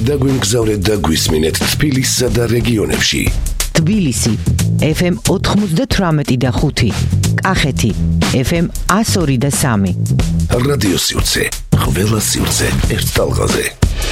დაგვიმგზავრეთ და გვისმინეთ თბილისსა და რეგიონებში. თბილისი FM 98.5, კახეთი FM 102.3. რადიო სივრცე, ყველა სივრცე ერთ ტალღაზე.